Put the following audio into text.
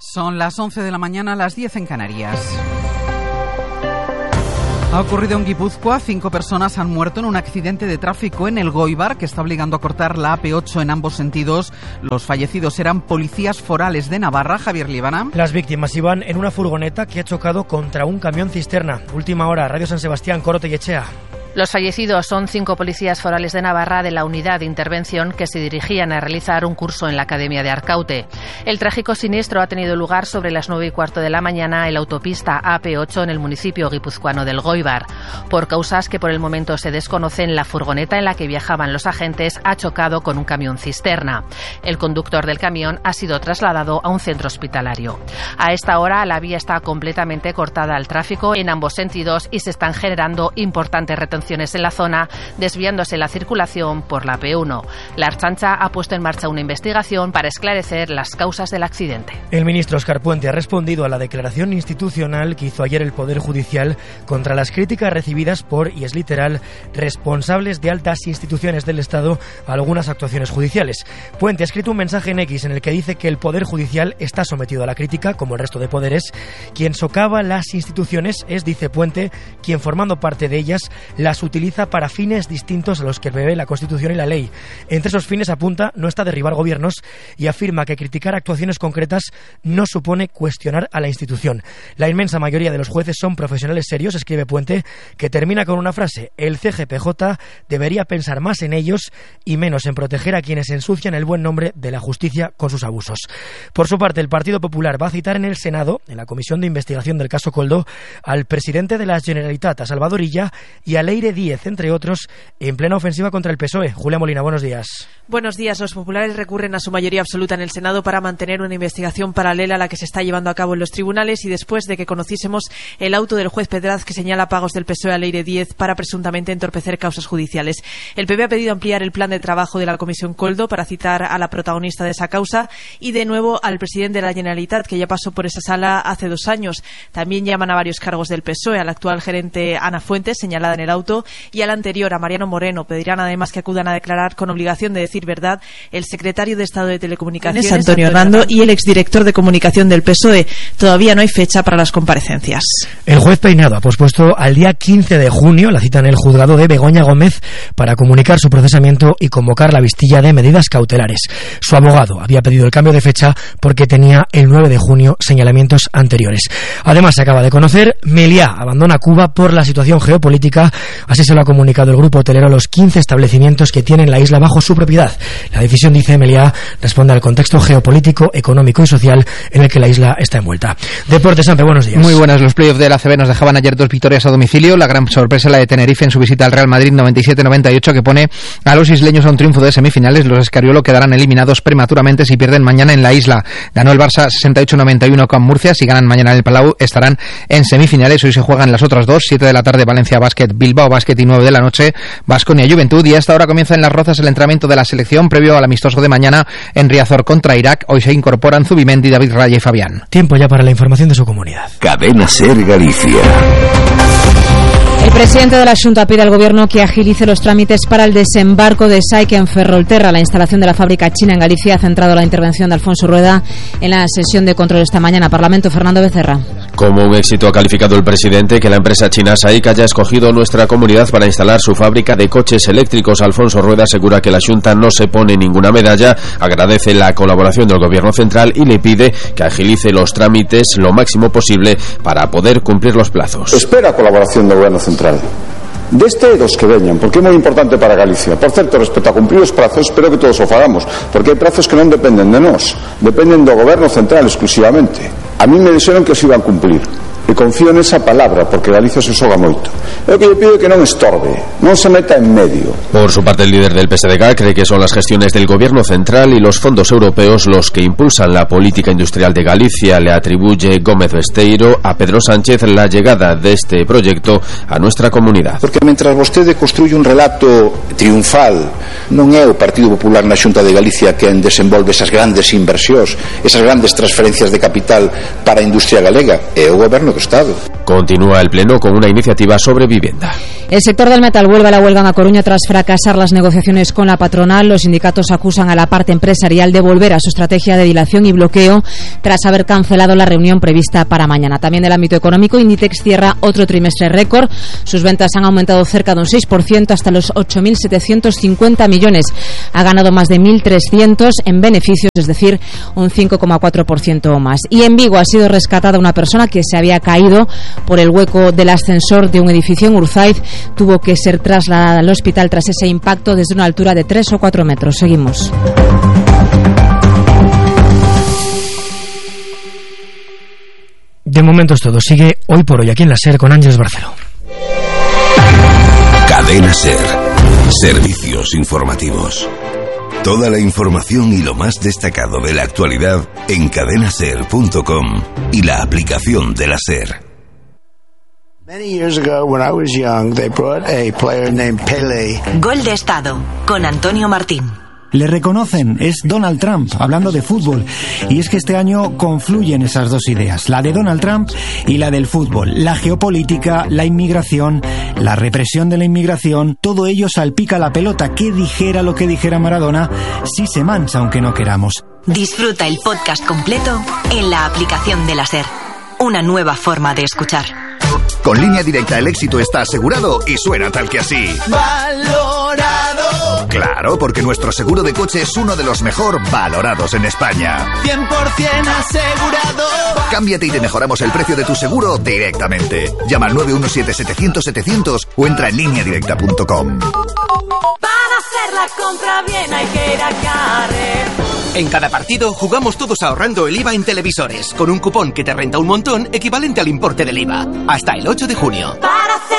Son las 11 de la mañana, las 10 en Canarias. Ha ocurrido en Guipúzcoa. 5 personas han muerto en un accidente de tráfico en el Goibar, que está obligando a cortar la AP8 en ambos sentidos. Los fallecidos eran policías forales de Navarra. Javier Líbana. Las víctimas iban en una furgoneta que ha chocado contra un camión cisterna. Última hora, Radio San Sebastián, Coro Tellechea. Los fallecidos son 5 policías forales de Navarra de la unidad de intervención que se dirigían a realizar un curso en la Academia de Arcaute. El trágico siniestro ha tenido lugar sobre las 9:15 de la mañana en la autopista AP8 en el municipio guipuzcoano del Goibar. Por causas que por el momento se desconocen, la furgoneta en la que viajaban los agentes ha chocado con un camión cisterna. El conductor del camión ha sido trasladado a un centro hospitalario. A esta hora la vía está completamente cortada al tráfico en ambos sentidos y se están generando importantes retenciones en la zona, desviándose la circulación por la P1. La Ertzaintza ha puesto en marcha una investigación para esclarecer las causas del accidente. El ministro Óscar Puente ha respondido a la declaración institucional que hizo ayer el Poder Judicial contra las críticas recibidas por, y es literal, responsables de altas instituciones del Estado a algunas actuaciones judiciales. Puente ha escrito un mensaje en X en el que dice que el Poder Judicial está sometido a la crítica, como el resto de poderes. Quien socava las instituciones es, dice Puente, quien formando parte de ellas las utiliza para fines distintos a los que prevé la Constitución y la ley. Entre esos fines, apunta, no está derribar gobiernos y afirma que criticar actuaciones concretas no supone cuestionar a la institución. La inmensa mayoría de los jueces son profesionales serios, escribe Puente, que termina con una frase: el CGPJ debería pensar más en ellos y menos en proteger a quienes ensucian el buen nombre de la justicia con sus abusos. Por su parte, el Partido Popular va a citar en el Senado, en la Comisión de Investigación del caso Koldo, al presidente de la Generalitat, a Salvador Illa, y a Leire Díez, entre otros, en plena ofensiva contra el PSOE. Julia Molina, buenos días. Buenos días. Los populares recurren a su mayoría absoluta en el Senado para mantener una investigación paralela a la que se está llevando a cabo en los tribunales, y después de que conociésemos el auto del juez Pedraz que señala pagos del PSOE a Leire Díez para presuntamente entorpecer causas judiciales. El PP ha pedido ampliar el plan de trabajo de la Comisión Koldo para citar a la protagonista de esa causa y de nuevo al presidente de la Generalitat, que ya pasó por esa sala hace 2 años. También llaman a varios cargos del PSOE, a la actual gerente Ana Fuentes, señalada en el auto, y al anterior, a Mariano Moreno. Pedirán además que acudan a declarar con obligación de decir verdad el secretario de Estado de Telecomunicaciones, Antonio Hernando, y el exdirector de comunicación del PSOE. Todavía no hay fecha para las comparecencias. El juez Peinado ha pospuesto al día 15 de junio la cita en el juzgado de Begoña Gómez para comunicar su procesamiento y convocar la vistilla de medidas cautelares. Su abogado había pedido el cambio de fecha porque tenía el 9 de junio señalamientos anteriores. Además, se acaba de conocer, Meliá abandona Cuba por la situación geopolítica. Así se lo ha comunicado el grupo hotelero a los 15 establecimientos que tienen la isla bajo su propiedad. La decisión, dice Meliá, responde al contexto geopolítico, económico y social en el que la isla está envuelta. Deportes, Sampe, buenos días. Muy buenas. Los playoffs de la ACB nos dejaban ayer 2 victorias a domicilio. La gran sorpresa, la de Tenerife en su visita al Real Madrid 97-98, que pone a los isleños a un triunfo de semifinales. Los Escariolo quedarán eliminados prematuramente si pierden mañana en la isla. Ganó el Barça 68-91 con Murcia. Si ganan mañana en el Palau, estarán en semifinales. Hoy se juegan las otras 2, 7 de la tarde Valencia Basket Bilbao Basket y 9 de la noche Baskonia Juventud. Y a esta hora comienza en Las Rozas el entrenamiento de la selección previo al amistoso de mañana en Riazor contra Irak. Hoy se incorporan Zubimendi, David Raya y Fabián. Tiempo ya para la información de su comunidad. Cadena Ser Galicia. El presidente de la Xunta pide al Gobierno que agilice los trámites para el desembarco de SAIC en Ferrolterra. La instalación de la fábrica china en Galicia ha centrado la intervención de Alfonso Rueda en la sesión de control esta mañana. Parlamento, Fernando Becerra. Como un éxito ha calificado el presidente que la empresa china SAIC haya escogido nuestra comunidad para instalar su fábrica de coches eléctricos. Alfonso Rueda asegura que la Xunta no se pone ninguna medalla, agradece la colaboración del Gobierno central y le pide que agilice los trámites lo máximo posible para poder cumplir los plazos. Espera a colaboración do Goberno central. Deste e dos que veñan, porque é moi importante para Galicia. Por certo, respecto a cumprir os prazos, espero que todos o fagamos, porque hai prazos que non dependen de nós, dependen do Goberno central exclusivamente. A mí me dixeron que se iban a cumplir. E confío nesa palabra, porque Galicia se xoga moito. É o que lle pido que non estorbe, non se meta en medio. Por su parte, el líder del PSDG cree que son las gestiones del Gobierno central y los fondos europeos los que impulsan la política industrial de Galicia. Le atribuye Gómez Besteiro a Pedro Sánchez la llegada de este proyecto a nuestra comunidad. Porque mentras vostede construye un relato triunfal, non é o Partido Popular na Xunta de Galicia quen desenvolve esas grandes inversións, esas grandes transferencias de capital para a industria galega, é o Goberno que Estado. Continúa el Pleno con una iniciativa sobre vivienda. El sector del metal vuelve a la huelga en A Coruña tras fracasar las negociaciones con la patronal. Los sindicatos acusan a la parte empresarial de volver a su estrategia de dilación y bloqueo tras haber cancelado la reunión prevista para mañana. También del ámbito económico, Inditex cierra otro trimestre récord. Sus ventas han aumentado cerca de un 6% hasta los 8.750 millones. Ha ganado más de 1.300 en beneficios, es decir, un 5,4% más. Y en Vigo ha sido rescatada una persona que se había caído por el hueco del ascensor de un edificio en Urzaiz. Tuvo que ser trasladada al hospital tras ese impacto desde una altura de 3 o 4 metros. Seguimos. De momento es todo. Sigue Hoy por Hoy aquí en la SER con Ángeles Barceló. Cadena SER. Servicios informativos. Toda la información y lo más destacado de la actualidad en cadenaser.com y la aplicación de la SER. Many years ago, when I was young, they brought a player named Pelé. Gol de Estado, con Antonio Martín. Le reconocen, es Donald Trump, hablando de fútbol. Y es que este año confluyen esas dos ideas, la de Donald Trump y la del fútbol. La geopolítica, la inmigración, la represión de la inmigración, todo ello salpica la pelota. Que dijera lo que dijera Maradona, sí se mancha aunque no queramos. Disfruta el podcast completo en la aplicación de la SER. Una nueva forma de escuchar. Con Línea Directa el éxito está asegurado y suena tal que así. ¡Valorado! Claro, porque nuestro seguro de coche es uno de los mejor valorados en España. 100% asegurado. Cámbiate y te mejoramos el precio de tu seguro directamente. Llama al 917-700-700 o entra en lineadirecta.com. Para hacer la compra bien hay que ir a Carrer. En cada partido jugamos todos ahorrando el IVA en televisores, con un cupón que te renta un montón equivalente al importe del IVA. Hasta el 8 de junio. Para hacer